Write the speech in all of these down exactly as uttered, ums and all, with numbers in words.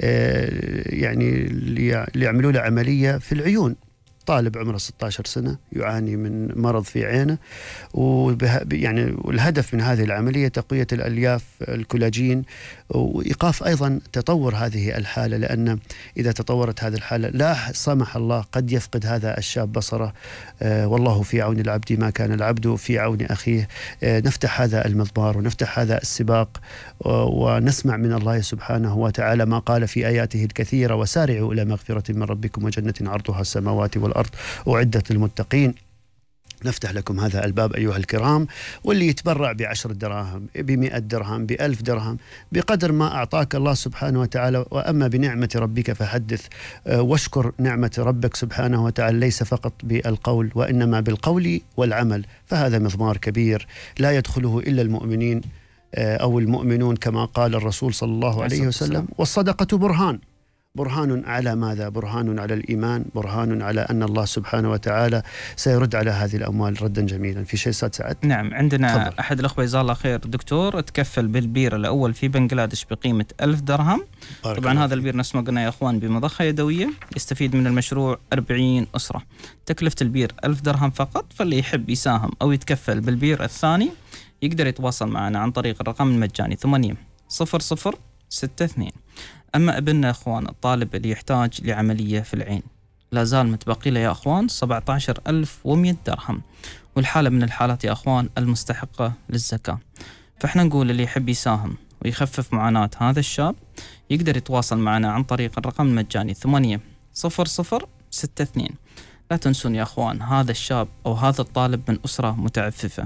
يعني اللي يعملوا له عملية في العيون. طالب عمره ستة عشر سنة يعاني من مرض في عينه، وبه يعني والهدف من هذه العملية تقوية الألياف الكولاجين وإيقاف أيضا تطور هذه الحالة، لأن إذا تطورت هذه الحالة لا سمح الله قد يفقد هذا الشاب بصره. آه والله في عون العبد ما كان العبد في عون أخيه. آه نفتح هذا المضمار ونفتح هذا السباق آه ونسمع من الله سبحانه وتعالى ما قال في آياته الكثيرة: وسارعوا إلى مغفرة من ربكم وجنة عرضها السماوات والأرض الأرض أعدت للمتقين. نفتح لكم هذا الباب أيها الكرام، واللي يتبرع بعشر دراهم، بمئة درهم، بألف درهم، بقدر ما أعطاك الله سبحانه وتعالى. وأما بنعمة ربك فحدث، واشكر نعمة ربك سبحانه وتعالى ليس فقط بالقول وإنما بالقول والعمل. فهذا مضمار كبير لا يدخله إلا المؤمنين أو المؤمنون كما قال الرسول صلى الله عليه وسلم. والصدقة برهان، برهان على ماذا؟ برهان على الإيمان، برهان على أن الله سبحانه وتعالى سيرد على هذه الأموال ردا جميلا. في شيء أستاذ سعد؟ نعم، عندنا فضل. أحد الأخوة جزاه الله خير دكتور تكفل بالبير الأول في بنغلاديش بقيمة ألف درهم. طبعا هذا البير نفس ما قلنا يا أخوان بمضخة يدوية، يستفيد من المشروع أربعين أسرة. تكلفة البير ألف درهم فقط. فاللي يحب يساهم أو يتكفل بالبير الثاني يقدر يتواصل معنا عن طريق الرقم المجاني ثمانية صفر صفر ستة اثنين. أما ابننا يا أخوان الطالب اللي يحتاج لعملية في العين لا زال متبقي له يا أخوان سبعة عشر ألف ومئة درهم، والحالة من الحالات يا أخوان المستحقة للزكاة. فإحنا نقول اللي يحب يساهم ويخفف معاناة هذا الشاب يقدر يتواصل معنا عن طريق الرقم المجاني ثمانية صفر صفر ستة اثنين. لا تنسون يا أخوان هذا الشاب أو هذا الطالب من أسرة متعففة،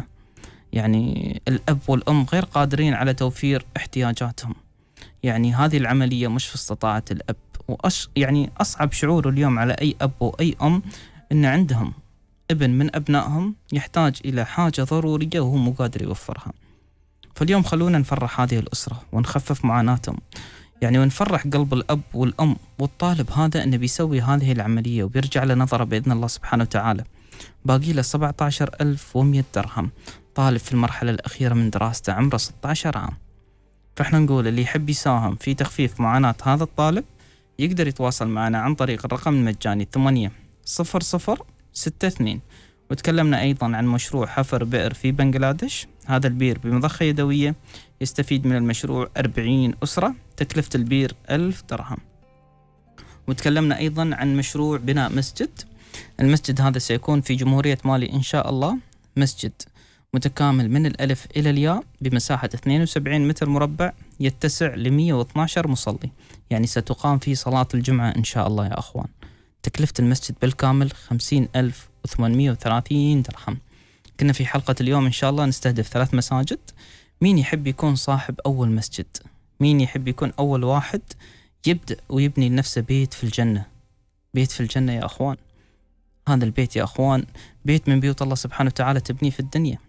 يعني الأب والأم غير قادرين على توفير احتياجاتهم. يعني هذه العملية مش في استطاعة الأب، وأش يعني أصعب شعور اليوم على أي أب وأي أم إن عندهم ابن من أبنائهم يحتاج إلى حاجة ضرورية وهو مو قادر يوفرها. فاليوم خلونا نفرح هذه الأسرة ونخفف معاناتهم، يعني ونفرح قلب الأب والأم والطالب هذا إنه بيسوي هذه العملية وبيرجع لنظره بإذن الله سبحانه وتعالى. باقي له سبعة عشر ألف ومئة درهم، طالب في المرحلة الأخيرة من دراسته عمره ستة عشر عام. فإحنا نقول اللي يحب يساهم في تخفيف معاناة هذا الطالب يقدر يتواصل معنا عن طريق الرقم المجاني ثمانية صفر صفر ستة اثنين. وتكلمنا أيضا عن مشروع حفر بئر في بنغلاديش. هذا البير بمضخة يدوية، يستفيد من المشروع أربعين أسرة، تكلفة البير ألف درهم. وتكلمنا أيضا عن مشروع بناء مسجد. المسجد هذا سيكون في جمهورية مالي إن شاء الله، مسجد متكامل من الألف إلى الياء بمساحة اثنين وسبعين متر مربع، يتسع ل مئة واثني عشر مصلي، يعني ستقام فيه صلاة الجمعة إن شاء الله يا أخوان. تكلفة المسجد بالكامل خمسين ألف وثمانمئة وثلاثين درهم. كنا في حلقة اليوم إن شاء الله نستهدف ثلاث مساجد. مين يحب يكون صاحب أول مسجد؟ مين يحب يكون أول واحد يبدأ ويبني لنفسه بيت في الجنة؟ بيت في الجنة يا أخوان. هذا البيت يا أخوان بيت من بيوت الله سبحانه وتعالى تبنيه في الدنيا.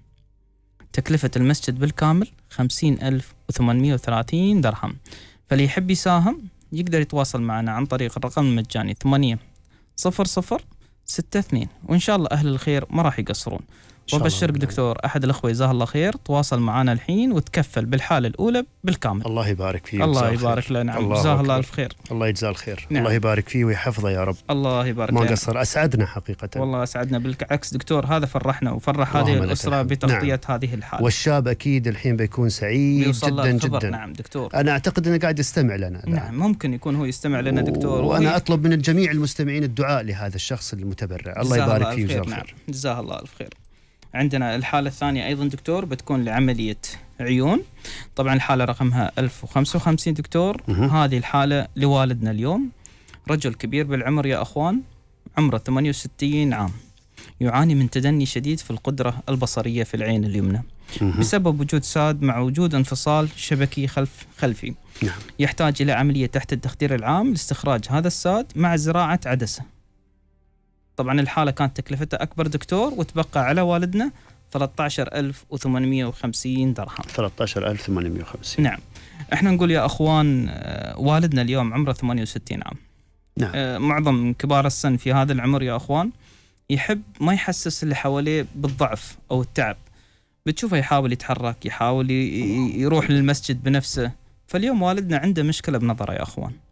تكلفة المسجد بالكامل خمسين ألف وثمانمئة وثلاثين درهم. فاللي يحب يساهم يقدر يتواصل معنا عن طريق الرقم المجاني ثمانية صفر صفر ستة اثنين. وإن شاء الله أهل الخير ما راح يقصرون. وبشرك دكتور أحد الأخوة جزاه الله خير تواصل معنا الحين وتكفل بالحالة الأولى بالكامل. الله يبارك فيه. الله يبارك له. نعم، جزاه الله ألف خير. الله يجزاه الخير. نعم. الله يبارك فيه ويحفظه يا رب. الله يبارك ما قصر، أسعدنا حقيقة. والله أسعدنا بالعكس دكتور، هذا فرحنا وفرح هذه الأسرة بتغطية نعم. هذه الحالة. والشاب أكيد الحين بيكون سعيد جدا جدا. نعم دكتور. أنا أعتقد أنه قاعد يستمع لنا. نعم ممكن يكون هو يستمع لنا دكتور. وأنا أطلب من الجميع المستمعين الدعاء لهذا الشخص المتبرع. الله يبارك فيه وجزاه الخير. جزاه الله ألف خير. عندنا الحالة الثانية أيضا دكتور بتكون لعملية عيون. طبعا الحالة رقمها ألف وخمسة وخمسين دكتور. هذه الحالة لوالدنا اليوم، رجل كبير بالعمر يا أخوان، عمره ثمانية وستين عام، يعاني من تدني شديد في القدرة البصرية في العين اليمنى بسبب وجود ساد مع وجود انفصال شبكي خلف خلفي. نعم. يحتاج إلى عملية تحت التخدير العام لاستخراج هذا الساد مع زراعة عدسة. طبعا الحالة كانت تكلفتها أكبر دكتور، وتبقى على والدنا ثلاثة عشر ألف وثمانمئة وخمسين درهم. ثلاثة عشر ألف وثمانمئة وخمسين. نعم. احنا نقول يا أخوان والدنا اليوم عمره ثمانية وستين عام. نعم. معظم كبار السن في هذا العمر يا أخوان يحب ما يحسس اللي حواليه بالضعف أو التعب. بتشوفه يحاول يتحرك، يحاول يروح للمسجد بنفسه. فاليوم والدنا عنده مشكلة بنظره يا أخوان.